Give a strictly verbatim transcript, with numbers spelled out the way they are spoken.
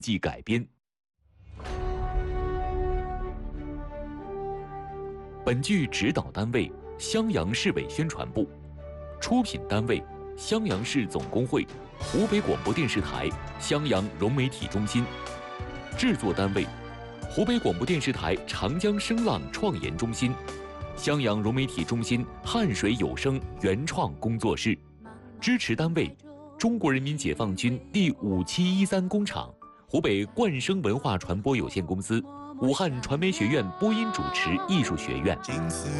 即改编。本剧指导单位襄阳市委宣传部，出品单位襄阳市总工会、湖北广播电视台襄阳融媒体中心，制作单位湖北广播电视台长江声浪创研中心、襄阳融媒体中心汉水有声原创工作室，支持单位中国人民解放军第五七一三工厂、湖北冠声文化传播有限公司、武汉传媒学院播音主持艺术学院。